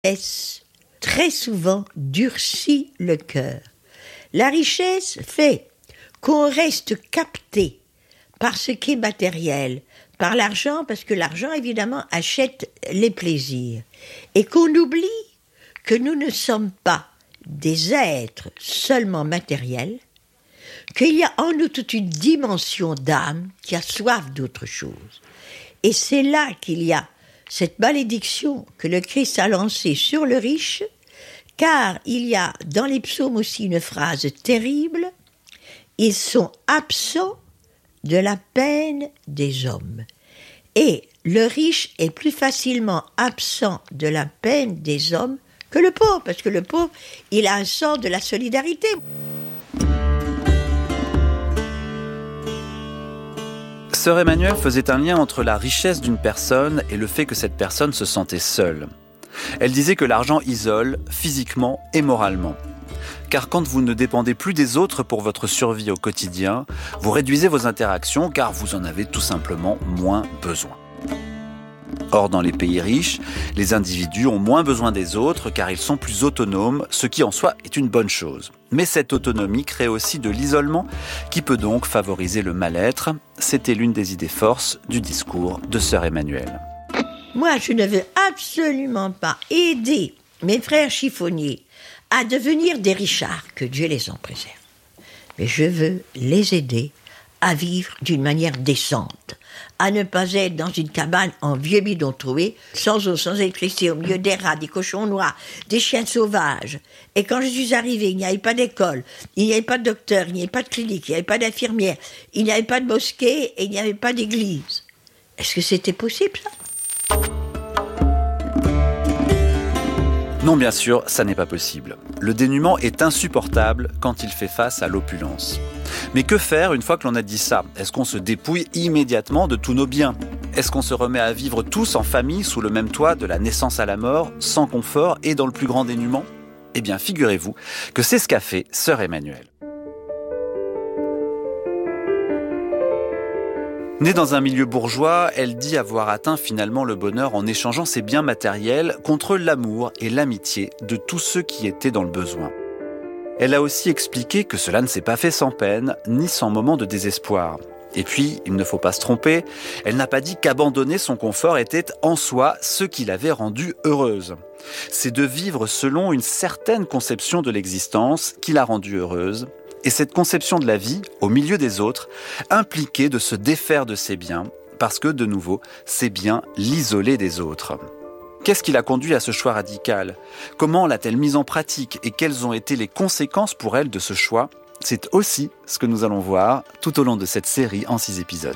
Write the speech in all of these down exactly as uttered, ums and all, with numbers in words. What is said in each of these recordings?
richesse, très souvent, durcit le cœur. La richesse fait qu'on reste capté par ce qui est matériel, par l'argent, parce que l'argent, évidemment, achète les plaisirs. Et qu'on oublie que nous ne sommes pas des êtres seulement matériels, qu'il y a en nous toute une dimension d'âme qui a soif d'autre chose. Et c'est là qu'il y a cette malédiction que le Christ a lancée sur le riche, car il y a dans les psaumes aussi une phrase terrible, ils sont absents de la peine des hommes. Et le riche est plus facilement absent de la peine des hommes que le pauvre, parce que le pauvre, il a un sens de la solidarité. Sœur Emmanuelle faisait un lien entre la richesse d'une personne et le fait que cette personne se sentait seule. Elle disait que l'argent isole, physiquement et moralement. Car quand vous ne dépendez plus des autres pour votre survie au quotidien, vous réduisez vos interactions car vous en avez tout simplement moins besoin. Or, dans les pays riches, les individus ont moins besoin des autres car ils sont plus autonomes, ce qui en soi est une bonne chose. Mais cette autonomie crée aussi de l'isolement qui peut donc favoriser le mal-être. C'était l'une des idées forces du discours de Sœur Emmanuelle. Moi, je ne veux absolument pas aider mes frères chiffonniers à devenir des richards, que Dieu les en préserve. Mais je veux les aider à vivre d'une manière décente, à ne pas être dans une cabane en vieux bidon troué, sans eau, sans électricité, au milieu des rats, des cochons noirs, des chiens sauvages. Et quand je suis arrivée, il n'y avait pas d'école, il n'y avait pas de docteur, il n'y avait pas de clinique, il n'y avait pas d'infirmière, il n'y avait pas de mosquée et il n'y avait pas d'église. Est-ce que c'était possible, ça ? Non, bien sûr, ça n'est pas possible. Le dénuement est insupportable quand il fait face à l'opulence. Mais que faire une fois que l'on a dit ça ? Est-ce qu'on se dépouille immédiatement de tous nos biens ? Est-ce qu'on se remet à vivre tous en famille sous le même toit de la naissance à la mort, sans confort et dans le plus grand dénuement ? Eh bien, figurez-vous que c'est ce qu'a fait Sœur Emmanuelle. Née dans un milieu bourgeois, elle dit avoir atteint finalement le bonheur en échangeant ses biens matériels contre l'amour et l'amitié de tous ceux qui étaient dans le besoin. Elle a aussi expliqué que cela ne s'est pas fait sans peine, ni sans moment de désespoir. Et puis, il ne faut pas se tromper, elle n'a pas dit qu'abandonner son confort était en soi ce qui l'avait rendue heureuse. C'est de vivre selon une certaine conception de l'existence qui l'a rendue heureuse. Et cette conception de la vie, au milieu des autres, impliquait de se défaire de ses biens, parce que, de nouveau, ces biens l'isolaient des autres. Qu'est-ce qui l'a conduit à ce choix radical ? Comment l'a-t-elle mise en pratique et quelles ont été les conséquences pour elle de ce choix ? C'est aussi ce que nous allons voir tout au long de cette série en six épisodes.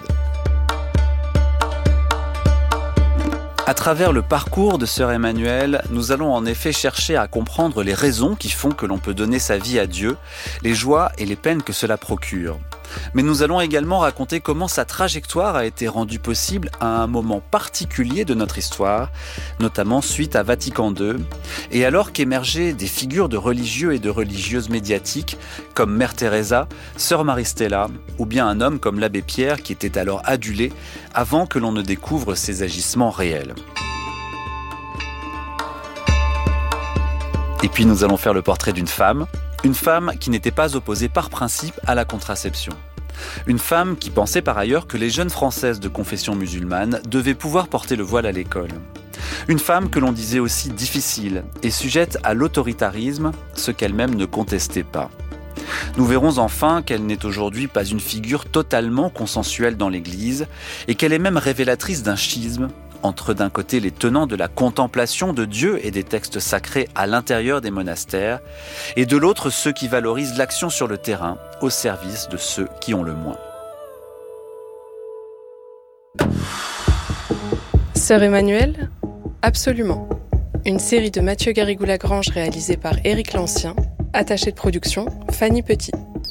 À travers le parcours de Sœur Emmanuelle, nous allons en effet chercher à comprendre les raisons qui font que l'on peut donner sa vie à Dieu, les joies et les peines que cela procure. Mais nous allons également raconter comment sa trajectoire a été rendue possible à un moment particulier de notre histoire, notamment suite à Vatican deux, et alors qu'émergeaient des figures de religieux et de religieuses médiatiques comme Mère Teresa, Sœur Marie-Stella, ou bien un homme comme l'abbé Pierre qui était alors adulé avant que l'on ne découvre ses agissements réels. Et puis nous allons faire le portrait d'une femme, une femme qui n'était pas opposée par principe à la contraception. Une femme qui pensait par ailleurs que les jeunes Françaises de confession musulmane devaient pouvoir porter le voile à l'école. Une femme que l'on disait aussi difficile et sujette à l'autoritarisme, ce qu'elle-même ne contestait pas. Nous verrons enfin qu'elle n'est aujourd'hui pas une figure totalement consensuelle dans l'Église et qu'elle est même révélatrice d'un schisme entre d'un côté les tenants de la contemplation de Dieu et des textes sacrés à l'intérieur des monastères, et de l'autre ceux qui valorisent l'action sur le terrain au service de ceux qui ont le moins. Sœur Emmanuelle ? Absolument. Une série de Mathieu Garrigou-Lagrange réalisée par Éric Lancien, attachée de production Fanny Petit.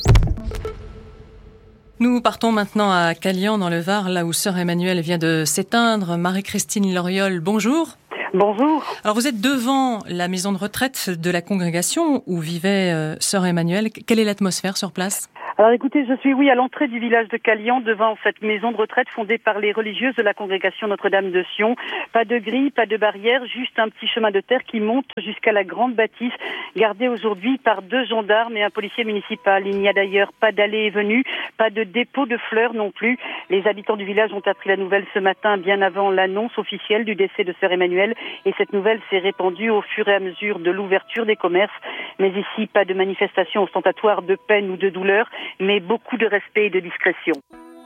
Nous partons maintenant à Calian dans le Var, là où Sœur Emmanuelle vient de s'éteindre. Marie-Christine Loriol, bonjour. Bonjour. Alors vous êtes devant la maison de retraite de la congrégation où vivait euh, Sœur Emmanuelle. Quelle est l'atmosphère sur place ? Alors écoutez, je suis oui à l'entrée du village de Calian, devant cette maison de retraite fondée par les religieuses de la congrégation Notre-Dame de Sion. Pas de grille, pas de barrière, juste un petit chemin de terre qui monte jusqu'à la grande bâtisse, gardée aujourd'hui par deux gendarmes et un policier municipal. Il n'y a d'ailleurs pas d'allée et venue, pas de dépôt de fleurs non plus. Les habitants du village ont appris la nouvelle ce matin, bien avant l'annonce officielle du décès de sœur Emmanuelle, et cette nouvelle s'est répandue au fur et à mesure de l'ouverture des commerces. Mais ici, pas de manifestation ostentatoire de peine ou de douleur, mais beaucoup de respect et de discrétion.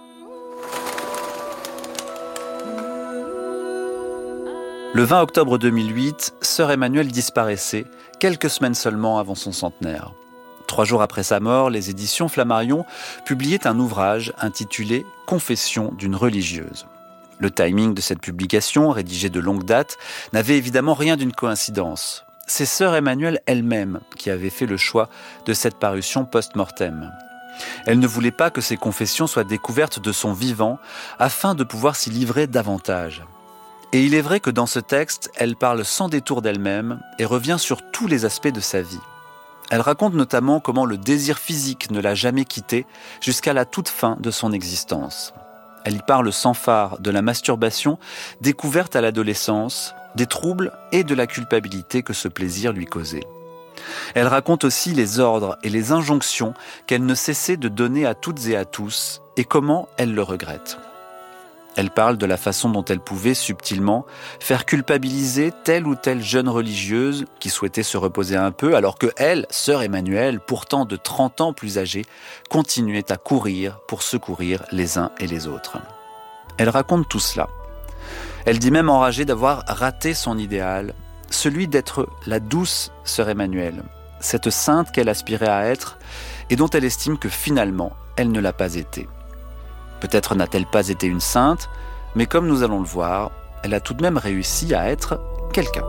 Le vingt octobre deux mille huit, sœur Emmanuelle disparaissait, quelques semaines seulement avant son centenaire. Trois jours après sa mort, les éditions Flammarion publiaient un ouvrage intitulé « Confession d'une religieuse ». Le timing de cette publication, rédigée de longue date, n'avait évidemment rien d'une coïncidence. C'est sœur Emmanuelle elle-même qui avait fait le choix de cette parution post-mortem. Elle ne voulait pas que ses confessions soient découvertes de son vivant, afin de pouvoir s'y livrer davantage. Et il est vrai que dans ce texte, elle parle sans détour d'elle-même et revient sur tous les aspects de sa vie. Elle raconte notamment comment le désir physique ne l'a jamais quittée jusqu'à la toute fin de son existence. Elle y parle sans phare de la masturbation découverte à l'adolescence, des troubles et de la culpabilité que ce plaisir lui causait. Elle raconte aussi les ordres et les injonctions qu'elle ne cessait de donner à toutes et à tous et comment elle le regrette. Elle parle de la façon dont elle pouvait subtilement faire culpabiliser telle ou telle jeune religieuse qui souhaitait se reposer un peu alors que elle, sœur Emmanuelle, pourtant de trente ans plus âgée, continuait à courir pour secourir les uns et les autres. Elle raconte tout cela. Elle dit même enragée d'avoir raté son idéal, celui d'être la douce sœur Emmanuelle, cette sainte qu'elle aspirait à être et dont elle estime que finalement, elle ne l'a pas été. Peut-être n'a-t-elle pas été une sainte, mais comme nous allons le voir, elle a tout de même réussi à être quelqu'un.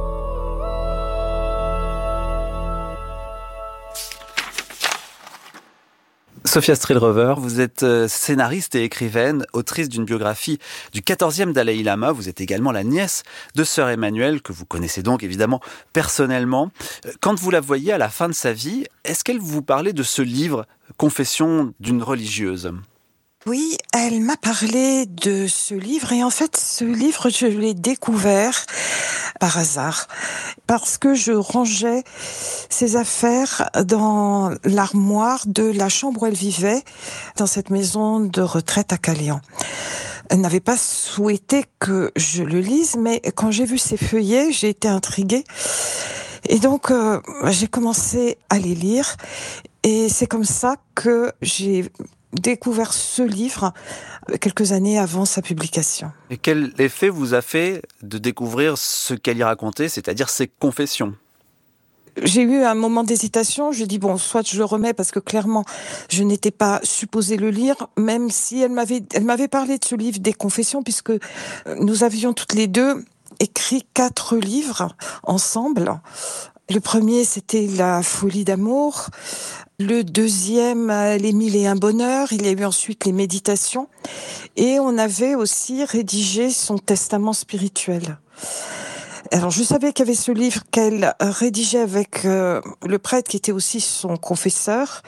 Sophia Streelrover, vous êtes scénariste et écrivaine, autrice d'une biographie du quatorzième Dalaï Lama. Vous êtes également la nièce de sœur Emmanuelle, que vous connaissez donc évidemment personnellement. Quand vous la voyez à la fin de sa vie, est-ce qu'elle vous parlait de ce livre, Confession d'une religieuse ? Oui, elle m'a parlé de ce livre et en fait, ce livre, je l'ai découvert par hasard parce que je rangeais ses affaires dans l'armoire de la chambre où elle vivait, dans cette maison de retraite à Calian. Elle n'avait pas souhaité que je le lise, mais quand j'ai vu ces feuillets, j'ai été intriguée. Et donc, euh, j'ai commencé à les lire et c'est comme ça que j'ai découvert ce livre quelques années avant sa publication. Et quel effet vous a fait de découvrir ce qu'elle y racontait, c'est-à-dire ses confessions ? J'ai eu un moment d'hésitation, je dis bon, soit je le remets parce que clairement, je n'étais pas supposée le lire, même si elle m'avait, elle m'avait parlé de ce livre des confessions, puisque nous avions toutes les deux écrit quatre livres ensemble. Le premier, c'était La folie d'amour. Le deuxième, Les mille et un bonheurs. Il y a eu ensuite Les méditations. Et on avait aussi rédigé son testament spirituel. Alors, je savais qu'il y avait ce livre qu'elle rédigeait avec euh, le prêtre qui était aussi son confesseur.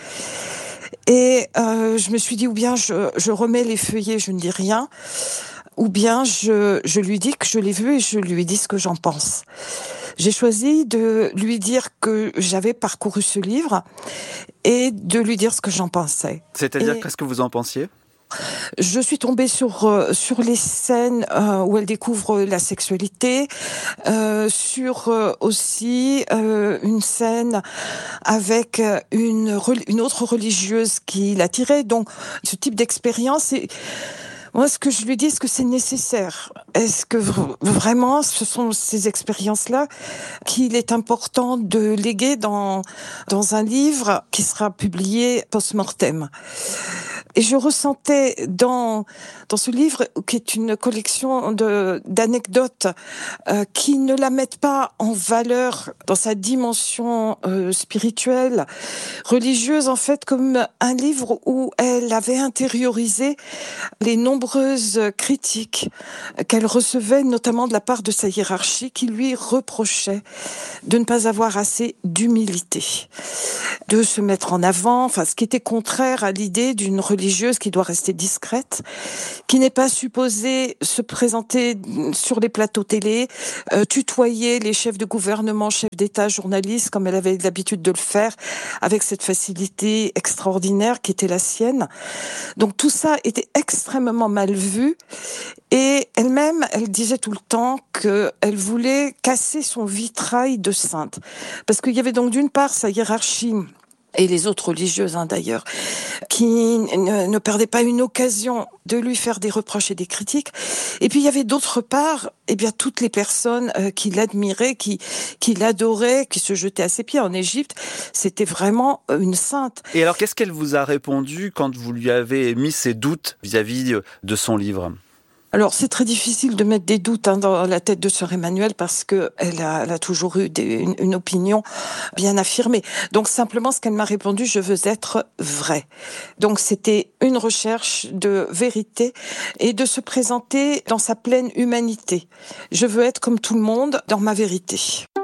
Et euh, je me suis dit, ou bien je, je remets les feuillets, je ne dis rien, ou bien je, je lui dis que je l'ai vu et je lui dis ce que j'en pense. J'ai choisi de lui dire que j'avais parcouru ce livre et de lui dire ce que j'en pensais. C'est-à-dire, et... qu'est-ce que vous en pensiez ? Je suis tombée sur euh, sur les scènes euh, où elle découvre la sexualité, euh, sur euh, aussi euh, une scène avec une une autre religieuse qui l'attirait. Donc ce type d'expérience, et moi ce que je lui dis, est-ce que c'est nécessaire ? Est-ce que v- vraiment ce sont ces expériences-là qu'il est important de léguer dans dans un livre qui sera publié post-mortem ? Et je ressentais dans dans ce livre, qui est une collection de d'anecdotes euh, qui ne la mettent pas en valeur dans sa dimension euh, spirituelle, religieuse, en fait, comme un livre où elle avait intériorisé les nombreuses critiques qu'elle recevait, notamment de la part de sa hiérarchie, qui lui reprochait de ne pas avoir assez d'humilité. de se mettre en avant, enfin, ce qui était contraire à l'idée d'une religieuse qui doit rester discrète, qui n'est pas supposée se présenter sur les plateaux télé, euh, tutoyer les chefs de gouvernement, chefs d'État, journalistes, comme elle avait l'habitude de le faire, avec cette facilité extraordinaire qui était la sienne. Donc tout ça était extrêmement mal vu. Et elle-même, elle disait tout le temps qu'elle voulait casser son vitrail de sainte. Parce qu'il y avait donc d'une part sa hiérarchie, et les autres religieuses hein, d'ailleurs, qui ne, ne perdaient pas une occasion de lui faire des reproches et des critiques. Et puis il y avait d'autre part, eh bien toutes les personnes euh, qui l'admiraient, qui qui l'adoraient, qui se jetaient à ses pieds. En Égypte, c'était vraiment une sainte. Et alors, qu'est-ce qu'elle vous a répondu quand vous lui avez émis ses doutes vis-à-vis de son livre ? Alors c'est très difficile de mettre des doutes hein, dans la tête de sœur Emmanuelle parce que elle a, elle a toujours eu des, une, une opinion bien affirmée. Donc simplement ce qu'elle m'a répondu, je veux être vraie. Donc c'était une recherche de vérité et de se présenter dans sa pleine humanité. Je veux être comme tout le monde dans ma vérité.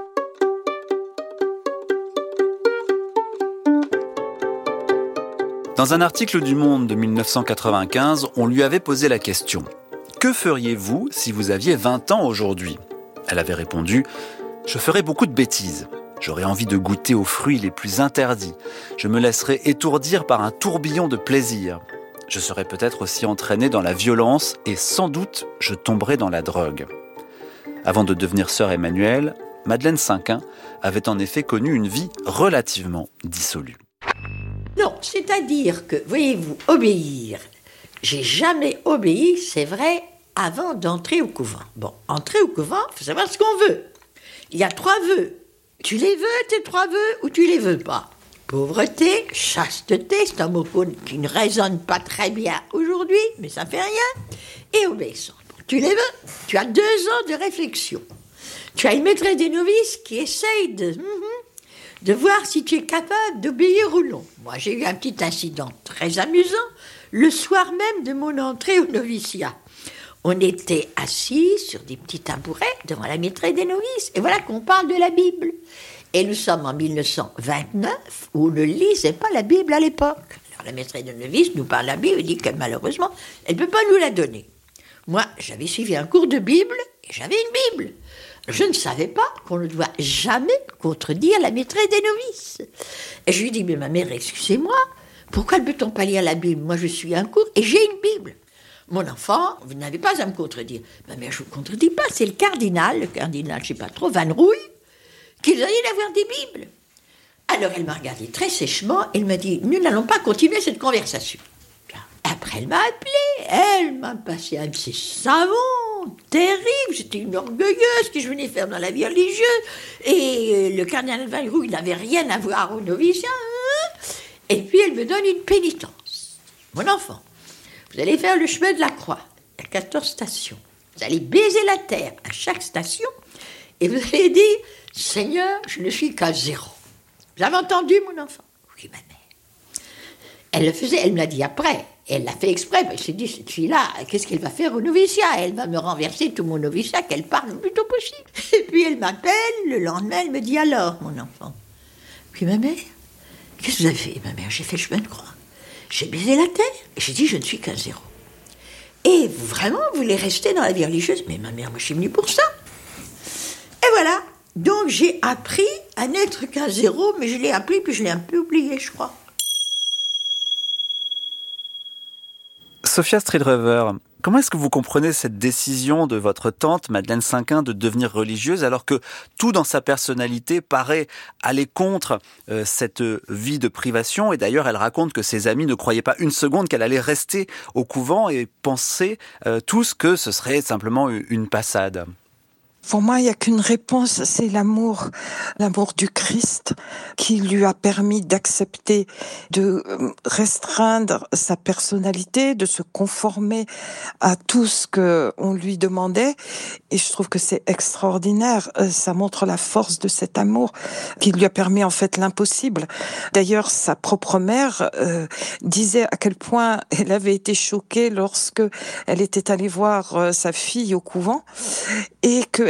Dans un article du Monde de dix-neuf cent quatre-vingt-quinze, on lui avait posé la question « Que feriez-vous si vous aviez vingt ans aujourd'hui ?» Elle avait répondu « Je ferais beaucoup de bêtises. J'aurais envie de goûter aux fruits les plus interdits. Je me laisserais étourdir par un tourbillon de plaisir. Je serais peut-être aussi entraîné dans la violence et sans doute je tomberais dans la drogue. » Avant de devenir sœur Emmanuelle, Madeleine Cinquin avait en effet connu une vie relativement dissolue. Non, c'est-à-dire que, voyez-vous, obéir. J'ai jamais obéi, c'est vrai, avant d'entrer au couvent. Bon, entrer au couvent, il faut savoir ce qu'on veut. Il y a trois vœux. Tu les veux, tes trois vœux, ou tu les veux pas. Pauvreté, chasteté, c'est un mot qui ne résonne pas très bien aujourd'hui, mais ça fait rien. Et obéissance. Bon, tu les veux, tu as deux ans de réflexion. Tu as une maîtresse des novices qui essaye de... de voir si tu es capable d'obéir ou non. Moi, j'ai eu un petit incident très amusant le soir même de mon entrée au noviciat. On était assis sur des petits tabourets devant la maîtresse des novices. Et voilà qu'on parle de la Bible. Et nous sommes en dix-neuf cent vingt-neuf, où on ne lisait pas la Bible à l'époque. Alors la maîtresse des novices nous parle de la Bible et dit que malheureusement, elle ne peut pas nous la donner. Moi, j'avais suivi un cours de Bible et j'avais une Bible. Je ne savais pas qu'on ne doit jamais contredire la maîtresse des novices. Et je lui dis, mais ma mère, excusez-moi, pourquoi ne peut-on pas lire la Bible ? Moi, je suis à un cours et j'ai une Bible. Mon enfant, vous n'avez pas à me contredire. Ma mère, je ne vous contredis pas, c'est le cardinal, le cardinal, je ne sais pas trop, Van Rouille, qui nous a dit d'avoir des Bibles. Alors, elle m'a regardé très sèchement et elle m'a dit, nous n'allons pas continuer cette conversation. Après, elle m'a appelé, elle m'a passé un de ses savons terrible, j'étais une orgueilleuse que je venais faire dans la vie religieuse, et le cardinal Van Rouille n'avait rien à voir au noviciat, hein. Et puis elle me donne une pénitence. Mon enfant, vous allez faire le chemin de la croix, il y a quatorze stations, vous allez baiser la terre à chaque station, et vous allez dire, Seigneur, je ne suis qu'à zéro. Vous avez entendu, mon enfant ? Oui, ma mère. Elle le faisait, elle me l'a dit après. Elle l'a fait exprès, parce qu'elle s'est dit, cette fille-là, qu'est-ce qu'elle va faire au noviciat ? Elle va me renverser tout mon noviciat, qu'elle parle le plus tôt possible. Et puis elle m'appelle, le lendemain, elle me dit, alors, mon enfant ? Puis ma mère, qu'est-ce que vous avez fait ? Ma mère, j'ai fait le chemin de croix. J'ai baisé la terre, et j'ai dit, je ne suis qu'un zéro. Et vous, vraiment, vous voulez rester dans la vie religieuse ? Mais ma mère, moi, je suis venue pour ça. Et voilà. Donc, j'ai appris à n'être qu'un zéro, mais je l'ai appris, puis je l'ai un peu oublié, je crois. Sophia Streetreuver, comment est-ce que vous comprenez cette décision de votre tante, Madeleine Cinquin, de devenir religieuse, alors que tout dans sa personnalité paraît aller contre euh, cette vie de privation ? Et d'ailleurs, elle raconte que ses amis ne croyaient pas une seconde qu'elle allait rester au couvent et pensaient euh, tous que ce serait simplement une passade. Pour moi, il n'y a qu'une réponse, c'est l'amour, l'amour du Christ qui lui a permis d'accepter, de restreindre sa personnalité, de se conformer à tout ce qu'on lui demandait. Et je trouve que c'est extraordinaire. Ça montre la force de cet amour qui lui a permis en fait l'impossible. D'ailleurs, sa propre mère euh, disait à quel point elle avait été choquée lorsque elle était allée voir euh, sa fille au couvent et que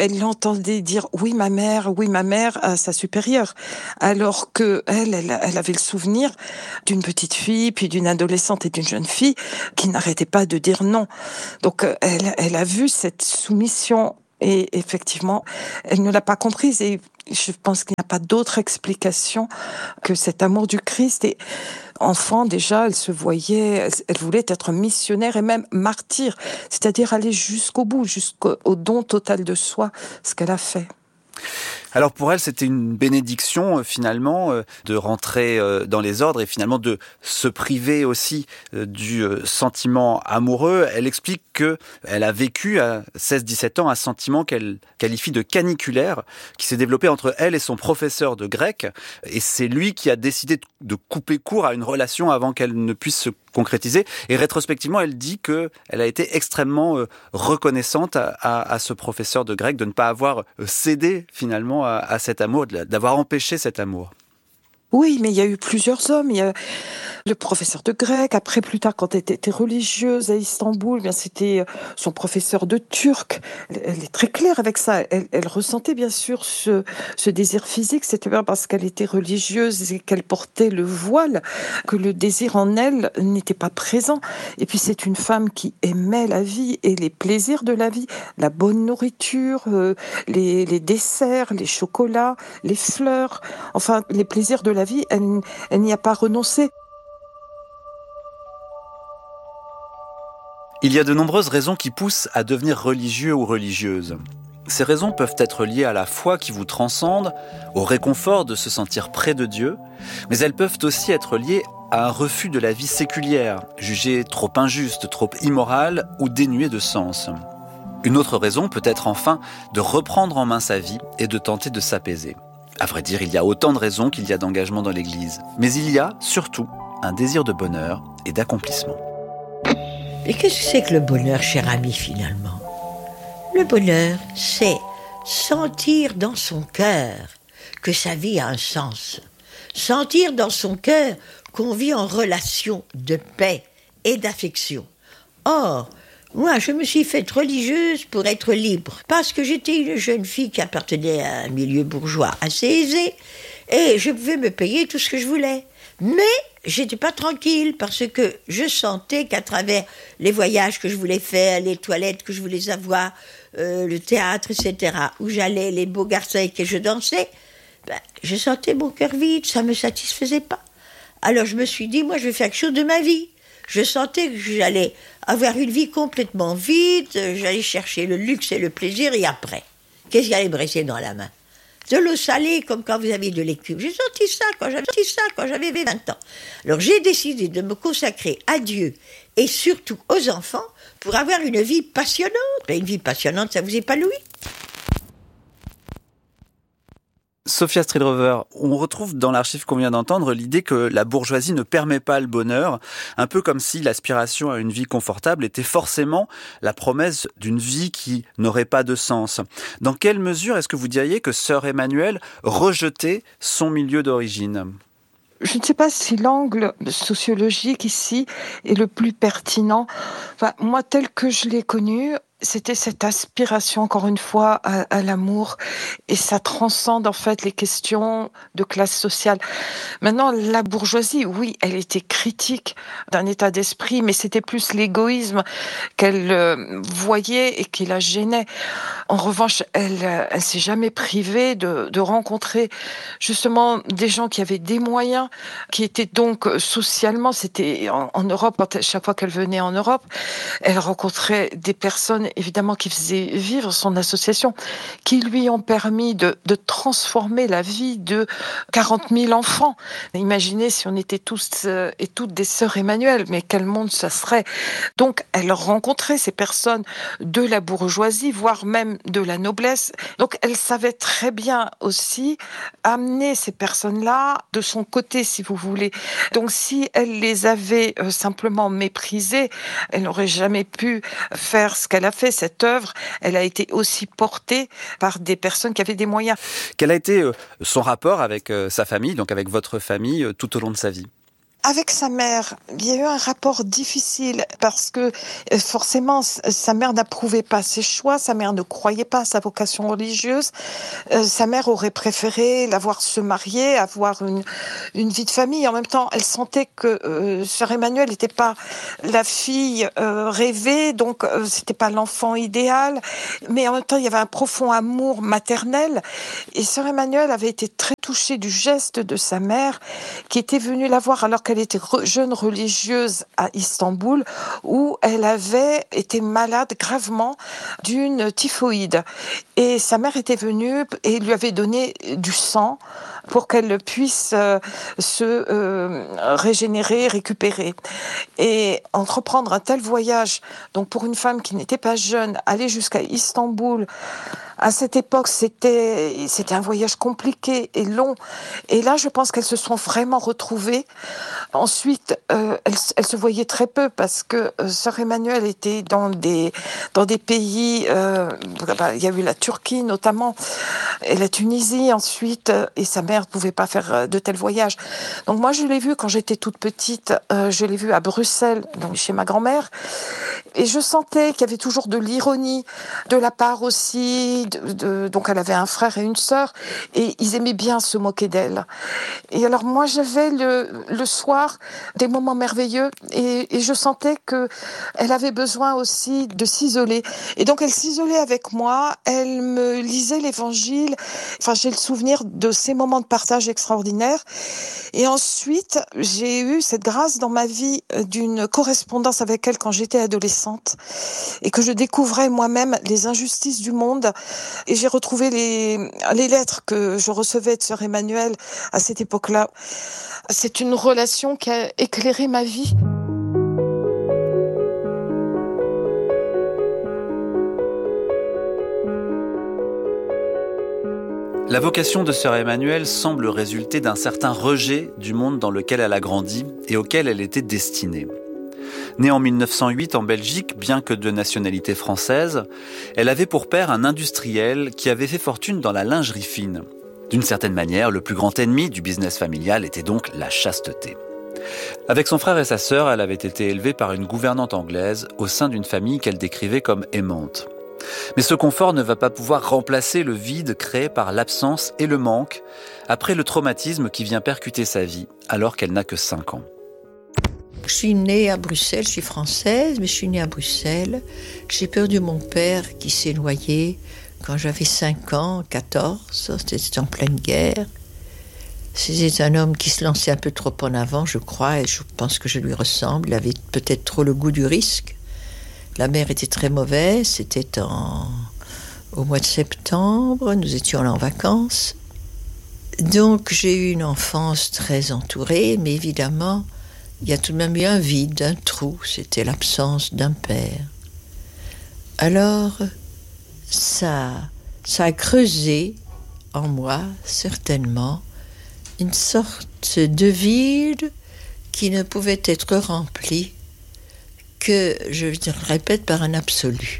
elle l'entendait dire oui ma mère, oui ma mère à sa supérieure, alors que elle, elle, elle avait le souvenir d'une petite fille, puis d'une adolescente et d'une jeune fille qui n'arrêtait pas de dire non. Donc elle, elle a vu cette soumission et effectivement, elle ne l'a pas comprise et je pense qu'il n'y a pas d'autre explication que cet amour du Christ. Et enfant, déjà, elle se voyait, elle voulait être missionnaire et même martyr, c'est-à-dire aller jusqu'au bout, jusqu'au don total de soi, ce qu'elle a fait. Alors pour elle, c'était une bénédiction euh, finalement euh, de rentrer euh, dans les ordres et finalement de se priver aussi euh, du euh, sentiment amoureux. Elle explique que elle a vécu à seize dix-sept ans un sentiment qu'elle qualifie de caniculaire qui s'est développé entre elle et son professeur de grec et c'est lui qui a décidé de couper court à une relation avant qu'elle ne puisse se concrétiser. Et rétrospectivement, elle dit que elle a été extrêmement euh, reconnaissante à, à, à ce professeur de grec de ne pas avoir cédé finalement à, à cet amour, d'avoir empêché cet amour. Oui, mais il y a eu plusieurs hommes. Il y a le professeur de grec. Après, plus tard, quand elle était religieuse à Istanbul, bien c'était son professeur de turc. Elle est très claire avec ça. Elle, elle ressentait bien sûr ce, ce désir physique. C'était bien parce qu'elle était religieuse et qu'elle portait le voile que le désir en elle n'était pas présent. Et puis c'est une femme qui aimait la vie et les plaisirs de la vie, la bonne nourriture, euh, les, les desserts, les chocolats, les fleurs. Enfin, les plaisirs de la vie, elle, elle n'y a pas renoncé. Il y a de nombreuses raisons qui poussent à devenir religieux ou religieuse. Ces raisons peuvent être liées à la foi qui vous transcende, au réconfort de se sentir près de Dieu, mais elles peuvent aussi être liées à un refus de la vie séculière, jugée trop injuste, trop immorale ou dénuée de sens. Une autre raison peut être enfin de reprendre en main sa vie et de tenter de s'apaiser. À vrai dire, il y a autant de raisons qu'il y a d'engagement dans l'Église. Mais il y a, surtout, un désir de bonheur et d'accomplissement. Et qu'est-ce que c'est que le bonheur, cher ami, finalement ? Le bonheur, c'est sentir dans son cœur que sa vie a un sens. Sentir dans son cœur qu'on vit en relation de paix et d'affection. Or, moi, je me suis faite religieuse pour être libre, parce que j'étais une jeune fille qui appartenait à un milieu bourgeois assez aisé, et je pouvais me payer tout ce que je voulais. Mais j'étais pas tranquille, parce que je sentais qu'à travers les voyages que je voulais faire, les toilettes que je voulais avoir, euh, le théâtre, et cetera, où j'allais, les beaux garçons avec qui je dansais, ben, je sentais mon cœur vide, ça me satisfaisait pas. Alors je me suis dit, moi je vais faire quelque chose de ma vie. Je sentais que j'allais avoir une vie complètement vide, j'allais chercher le luxe et le plaisir, et après, qu'est-ce qui allait me rester dans la main ? De l'eau salée, comme quand vous avez de l'écume. J'ai senti ça quand j'avais senti ça quand j'avais vingt ans. Alors j'ai décidé de me consacrer à Dieu et surtout aux enfants pour avoir une vie passionnante. Ben, une vie passionnante, ça vous épanouit. Sophia Stridrover, on retrouve dans l'archive qu'on vient d'entendre l'idée que la bourgeoisie ne permet pas le bonheur, un peu comme si l'aspiration à une vie confortable était forcément la promesse d'une vie qui n'aurait pas de sens. Dans quelle mesure est-ce que vous diriez que sœur Emmanuelle rejetait son milieu d'origine ? Je ne sais pas si l'angle sociologique ici est le plus pertinent. Enfin, moi, tel que je l'ai connu, c'était cette aspiration, encore une fois, à, à l'amour, et ça transcende en fait les questions de classe sociale. Maintenant, la bourgeoisie, oui, elle était critique d'un état d'esprit, mais c'était plus l'égoïsme qu'elle euh, voyait et qui la gênait. En revanche, elle, elle s'est jamais privée de, de rencontrer justement des gens qui avaient des moyens, qui étaient donc socialement, c'était en, en Europe, chaque fois qu'elle venait en Europe, elle rencontrait des personnes évidemment qui faisaient vivre son association, qui lui ont permis de, de transformer la vie de quarante mille enfants. Imaginez si on était tous euh, et toutes des sœurs Emmanuel, mais quel monde ça serait. Donc elle rencontrait ces personnes de la bourgeoisie, voire même de la noblesse. Donc elle savait très bien aussi amener ces personnes-là de son côté, si vous voulez. Donc si elle les avait euh, simplement méprisées, elle n'aurait jamais pu faire ce qu'elle a fait. Cette œuvre, elle a été aussi portée par des personnes qui avaient des moyens. Quel a été son rapport avec sa famille, donc avec votre famille, tout au long de sa vie ? Avec sa mère, il y a eu un rapport difficile parce que forcément, sa mère n'approuvait pas ses choix, sa mère ne croyait pas à sa vocation religieuse. Euh, sa mère aurait préféré la voir se marier, avoir une, une vie de famille. En même temps, elle sentait que euh, sœur Emmanuelle n'était pas la fille euh, rêvée, donc euh, c'était pas l'enfant idéal. Mais en même temps, il y avait un profond amour maternel. Et sœur Emmanuelle avait été très touchée du geste de sa mère qui était venue la voir alors qu'elle Elle était jeune religieuse à Istanbul, où elle avait été malade gravement d'une typhoïde. Et sa mère était venue et lui avait donné du sang pour qu'elle puisse euh, se euh, régénérer, récupérer. Et entreprendre un tel voyage, donc pour une femme qui n'était pas jeune, aller jusqu'à Istanbul, à cette époque, c'était, c'était un voyage compliqué et long. Et là, je pense qu'elles se sont vraiment retrouvées. Ensuite, euh, elles, elles se voyaient très peu parce que euh, sœur Emmanuelle était dans des, dans des pays, euh, bah, il y a eu la Turquie notamment, et la Tunisie ensuite, et sa mère ne pouvait pas faire de tels voyages. Donc moi, je l'ai vue quand j'étais toute petite, euh, je l'ai vue à Bruxelles, donc chez ma grand-mère, et je sentais qu'il y avait toujours de l'ironie de la part aussi, de, de, donc elle avait un frère et une sœur, et ils aimaient bien se moquer d'elle. Et alors moi, j'avais le, le soir des moments merveilleux, et, et je sentais que elle avait besoin aussi de s'isoler. Et donc elle s'isolait avec moi, elle me lisait l'Évangile. Enfin, j'ai le souvenir de ces moments de partage extraordinaires. Et ensuite, j'ai eu cette grâce dans ma vie d'une correspondance avec elle quand j'étais adolescente et que je découvrais moi-même les injustices du monde. Et j'ai retrouvé les, les lettres que je recevais de sœur Emmanuelle à cette époque-là. C'est une relation qui a éclairé ma vie. La vocation de sœur Emmanuelle semble résulter d'un certain rejet du monde dans lequel elle a grandi et auquel elle était destinée. Née en mille neuf cent huit en Belgique, bien que de nationalité française, elle avait pour père un industriel qui avait fait fortune dans la lingerie fine. D'une certaine manière, le plus grand ennemi du business familial était donc la chasteté. Avec son frère et sa sœur, elle avait été élevée par une gouvernante anglaise au sein d'une famille qu'elle décrivait comme aimante. Mais ce confort ne va pas pouvoir remplacer le vide créé par l'absence et le manque après le traumatisme qui vient percuter sa vie alors qu'elle n'a que cinq ans. Je suis née à Bruxelles, je suis française, mais je suis née à Bruxelles. J'ai perdu mon père qui s'est noyé quand j'avais cinq ans, quatorze, c'était en pleine guerre. C'était un homme qui se lançait un peu trop en avant, je crois, et je pense que je lui ressemble. Il avait peut-être trop le goût du risque. La mer était très mauvaise, c'était en... au mois de septembre, nous étions là en vacances. Donc j'ai eu une enfance très entourée, mais évidemment, il y a tout de même eu un vide, un trou, c'était l'absence d'un père. Alors, ça, ça a creusé en moi, certainement, une sorte de vide qui ne pouvait être rempli que, je le répète, par un absolu.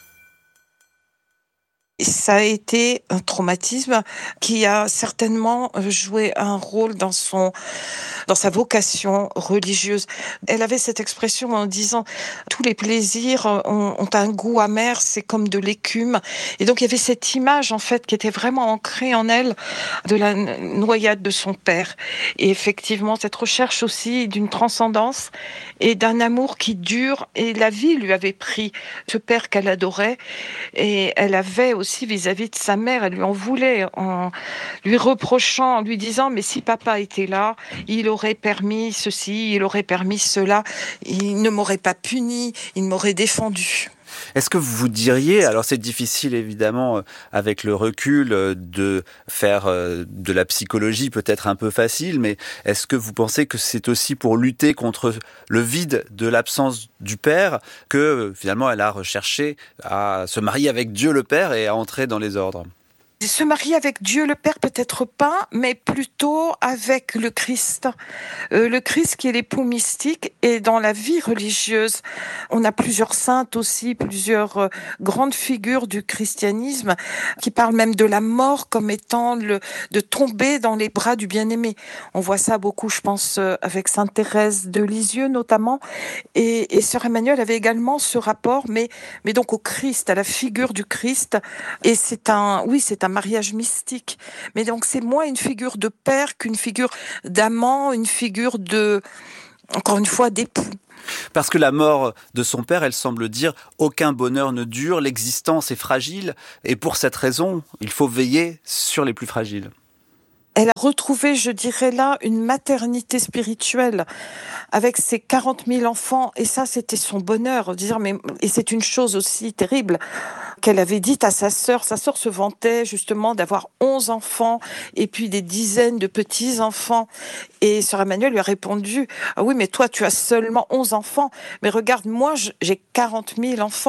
Ça a été un traumatisme qui a certainement joué un rôle dans son, dans sa vocation religieuse. Elle avait cette expression en disant « tous les plaisirs ont, ont un goût amer, c'est comme de l'écume ». Et donc il y avait cette image en fait qui était vraiment ancrée en elle de la noyade de son père. Et effectivement cette recherche aussi d'une transcendance et d'un amour qui dure. Et la vie lui avait pris ce père qu'elle adorait et elle avait aussi vis-à-vis de sa mère, elle lui en voulait en lui reprochant, en lui disant mais si papa était là, il aurait permis ceci, il aurait permis cela, il ne m'aurait pas puni, il m'aurait défendu. Est-ce que vous diriez, alors c'est difficile évidemment avec le recul de faire de la psychologie peut-être un peu facile, mais est-ce que vous pensez que c'est aussi pour lutter contre le vide de l'absence du père que finalement elle a recherché à se marier avec Dieu le Père et à entrer dans les ordres ? Se marier avec Dieu le Père, peut-être pas, mais plutôt avec le Christ. Euh, le Christ qui est l'époux mystique. Et dans la vie religieuse, on a plusieurs saintes aussi, plusieurs euh, grandes figures du christianisme qui parlent même de la mort comme étant le, de tomber dans les bras du bien-aimé. On voit ça beaucoup, je pense, euh, avec Sainte Thérèse de Lisieux notamment. Et, et Sœur Emmanuelle avait également ce rapport, mais, mais donc au Christ, à la figure du Christ. Et c'est un, oui, c'est un mariage mystique. Mais donc c'est moins une figure de père qu'une figure d'amant, une figure de, encore une fois, d'époux. Parce que la mort de son père, elle semble dire « aucun bonheur ne dure, l'existence est fragile » et pour cette raison, il faut veiller sur les plus fragiles. Elle a retrouvé, je dirais là, une maternité spirituelle avec ses quarante mille enfants. Et ça, c'était son bonheur. Dire, mais, et c'est une chose aussi terrible qu'elle avait dite à sa sœur. Sa sœur se vantait justement d'avoir onze enfants et puis des dizaines de petits-enfants. Et Sœur Emmanuelle lui a répondu, « Ah oui, mais toi, tu as seulement onze enfants. Mais regarde, moi, j'ai quarante mille enfants. »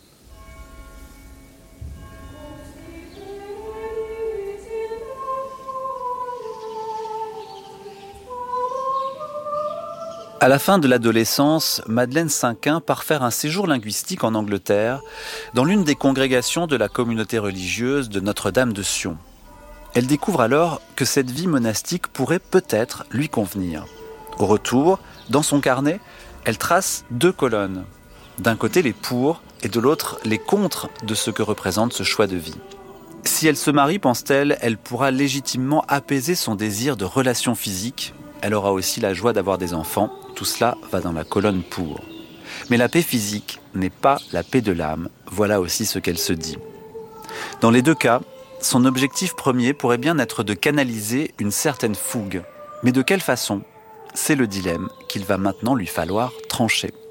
À la fin de l'adolescence, Madeleine Cinquin part faire un séjour linguistique en Angleterre, dans l'une des congrégations de la communauté religieuse de Notre-Dame de Sion. Elle découvre alors que cette vie monastique pourrait peut-être lui convenir. Au retour, dans son carnet, elle trace deux colonnes. D'un côté les pour et de l'autre les contre de ce que représente ce choix de vie. Si elle se marie, pense-t-elle, elle pourra légitimement apaiser son désir de relation physique. Elle aura aussi la joie d'avoir des enfants. Tout cela va dans la colonne pour. Mais la paix physique n'est pas la paix de l'âme. Voilà aussi ce qu'elle se dit. Dans les deux cas, son objectif premier pourrait bien être de canaliser une certaine fougue. Mais de quelle façon ? C'est le dilemme qu'il va maintenant lui falloir trancher.